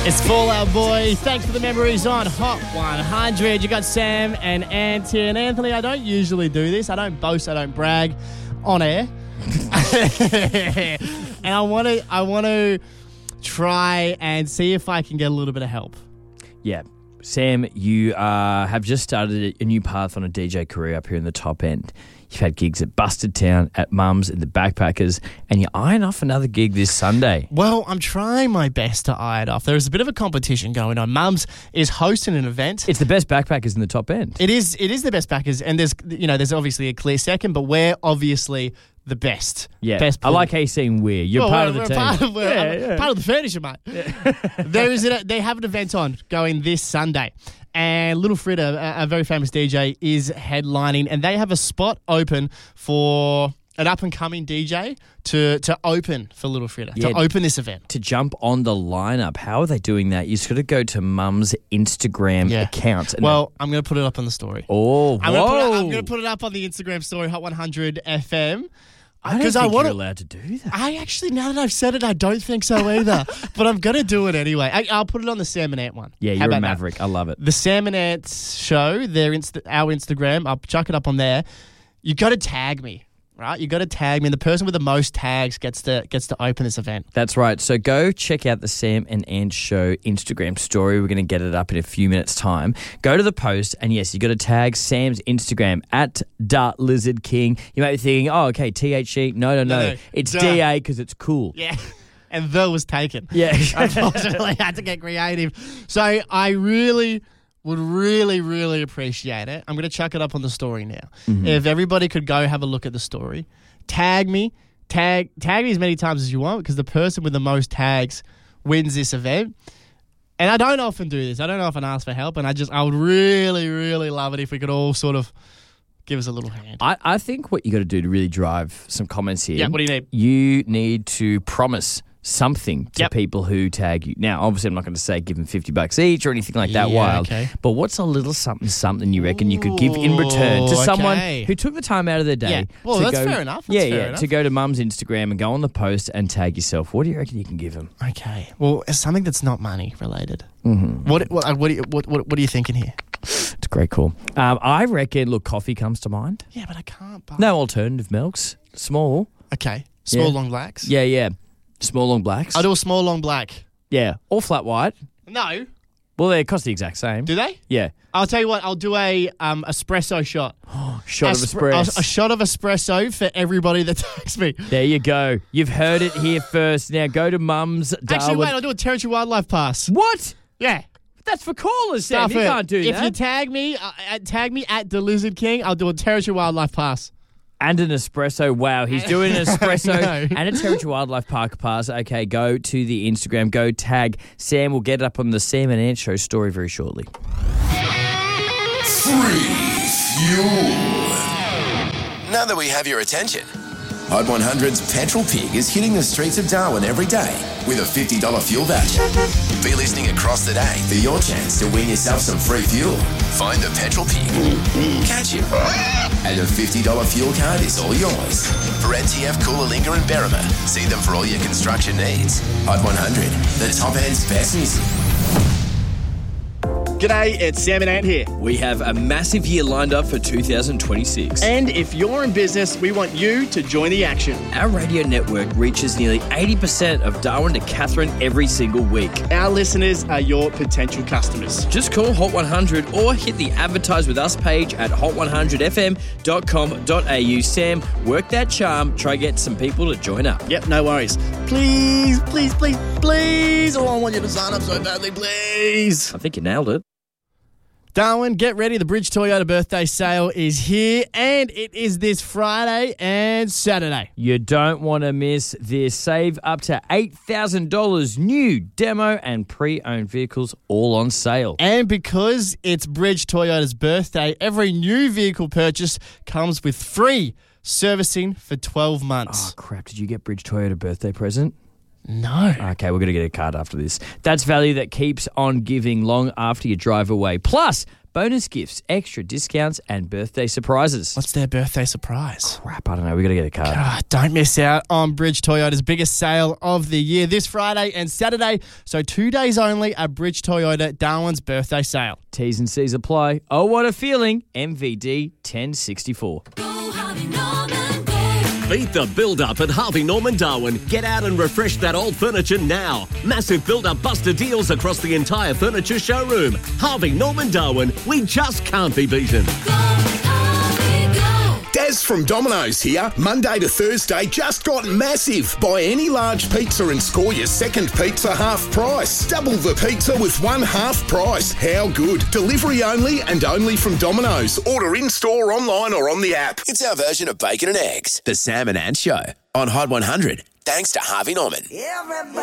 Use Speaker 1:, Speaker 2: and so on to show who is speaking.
Speaker 1: It's Fallout Boy. Thanks for the memories on Hot 100. You got Sam and Ant here. And Anthony, I don't usually do this. I don't boast. I don't brag on air. And I want to try and see if I can get a little bit of help.
Speaker 2: Yeah. Sam, you have just started a new path on a DJ career up here in the top end. You've had gigs at Busted Town, at Mum's, in the Backpackers, and you're eyeing off another gig this Sunday.
Speaker 1: Well, I'm trying my best to eye it off. There's a bit of a competition going on. Mum's is hosting an event.
Speaker 2: It's the best Backpackers in the top end.
Speaker 1: It is the best Backers, and there's obviously a clear second, but we're obviously the best.
Speaker 2: Yeah,
Speaker 1: best
Speaker 2: I like how you're saying we're. You're part of the team.
Speaker 1: Part of the furniture, mate. Yeah. They have an event on going this Sunday. And Little Fritter, a very famous DJ, is headlining, and they have a spot open for an up-and-coming DJ to open for Little Fritter, to open this event.
Speaker 2: To jump on the lineup. How are they doing that? You just got to go to Mum's Instagram account.
Speaker 1: Well, I'm going to put it up on the story.
Speaker 2: Oh,
Speaker 1: I'm going to put it up on the Instagram story, Hot 100 FM.
Speaker 2: I don't think you're allowed to do that.
Speaker 1: I actually, now that I've said it, I don't think so either. But I'm going to do it anyway. I'll put it on the Sam and Ant one.
Speaker 2: Yeah, you're a maverick. I love it.
Speaker 1: The Sam and Ant show, our Instagram, I'll chuck it up on there. You got to tag me, right? You got to tag me. And the person with the most tags gets to open this event.
Speaker 2: That's right. So go check out the Sam and Ant show Instagram story. We're going to get it up in a few minutes' time. Go to the post, and yes, you got to tag Sam's Instagram at @LizardKing. You might be thinking, oh, okay, THE. No. It's DA because it's cool.
Speaker 1: Yeah. And the was taken.
Speaker 2: Yeah.
Speaker 1: Unfortunately, I had to get creative. So I really would really appreciate it. I'm going to chuck it up on the story now. Mm-hmm. If everybody could go have a look at the story, tag me as many times as you want, because the person with the most tags wins this event. And I don't often do this. I don't often ask for help, and I would really love it if we could all sort of give us a little hand.
Speaker 2: I think what you got to do to really drive some comments here.
Speaker 1: Yeah, what do you need?
Speaker 2: You need to promise something to people who tag you. Now, obviously, I'm not going to say give them $50 each or anything like that wild. Okay. But what's a little something you reckon you could give in return to someone who took the time out of their day?
Speaker 1: Yeah. Well, that's fair enough. Fair enough.
Speaker 2: To go to Mum's Instagram and go on the post and tag yourself. What do you reckon you can give them?
Speaker 1: Okay. Well, it's something that's not money related.
Speaker 2: Mm-hmm.
Speaker 1: What are you thinking here?
Speaker 2: It's a great call. I reckon, look, coffee comes to mind.
Speaker 1: Yeah, but I can't buy.
Speaker 2: No alternative milks. Small.
Speaker 1: Okay. Small long blacks.
Speaker 2: Yeah. Small long blacks.
Speaker 1: I'll do a small long black.
Speaker 2: Yeah. Or flat white.
Speaker 1: No.
Speaker 2: Well, they cost the exact same.
Speaker 1: Do they?
Speaker 2: Yeah.
Speaker 1: I'll tell you what. I'll do a espresso shot.
Speaker 2: Shot of espresso.
Speaker 1: A shot of espresso for everybody that texts me.
Speaker 2: There you go. You've heard it here first. Now go to Mum's Darwin.
Speaker 1: Actually, wait. I'll do a Territory Wildlife Pass.
Speaker 2: What?
Speaker 1: Yeah.
Speaker 2: That's for callers, Sam. You can't do that.
Speaker 1: If you tag me at the Lizard King, I'll do a Territory Wildlife Pass.
Speaker 2: And an espresso. Wow, he's doing an espresso and a Territory Wildlife Park pass. Okay, go to the Instagram. Go tag Sam. We'll get it up on the Sam and Ant show story very shortly.
Speaker 3: Free fuel. Now that we have your attention, Hot 100's Petrol Pig is hitting the streets of Darwin every day with a $50 fuel voucher. Be listening across the day for your chance to win yourself some free fuel. Find the Petrol Pig, catch him, and a $50 fuel card is all yours. For NTF, Coolalingga and Berrima, see them for all your construction needs. Hot 100, the top end's best music.
Speaker 1: G'day, it's Sam and Ant here.
Speaker 2: We have a massive year lined up for 2026.
Speaker 1: And if you're in business, we want you to join the action.
Speaker 2: Our radio network reaches nearly 80% of Darwin to Katherine every single week.
Speaker 1: Our listeners are your potential customers.
Speaker 2: Just call Hot 100 or hit the Advertise With Us page at hot100fm.com.au. Sam, work that charm. Try get some people to join up.
Speaker 1: Yep, no worries. Please. Oh, I want you to sign up so badly, please.
Speaker 2: I think you nailed it.
Speaker 1: Darwin, get ready. The Bridge Toyota birthday sale is here, and it is this Friday and Saturday.
Speaker 2: You don't want to miss this. Save up to $8,000 new demo and pre-owned vehicles all on sale.
Speaker 1: And because it's Bridge Toyota's birthday, every new vehicle purchase comes with free servicing for 12 months.
Speaker 2: Oh, crap. Did you get Bridge Toyota a birthday present?
Speaker 1: No.
Speaker 2: Okay, we're going to get a card after this. That's value that keeps on giving long after you drive away. Plus, bonus gifts, extra discounts, and birthday surprises.
Speaker 1: What's their birthday surprise?
Speaker 2: Crap, I don't know. We got to get a card.
Speaker 1: Don't miss out on Bridge Toyota's biggest sale of the year this Friday and Saturday. So 2 days only at Bridge Toyota, Darwin's birthday sale.
Speaker 2: T's and C's apply. Oh, what a feeling. MVD 1064.
Speaker 4: Beat the build-up at Harvey Norman Darwin. Get out and refresh that old furniture now. Massive build-up buster deals across the entire furniture showroom. Harvey Norman Darwin, we just can't be beaten.
Speaker 5: Daz from Domino's here. Monday to Thursday just got massive. Buy any large pizza and score your second pizza half price. Double the pizza with one half price. How good? Delivery only and only from Domino's. Order in-store, online or on the app.
Speaker 3: It's our version of Bacon and Eggs, the Sam and Ant Show on Hot 100, thanks to Harvey Norman.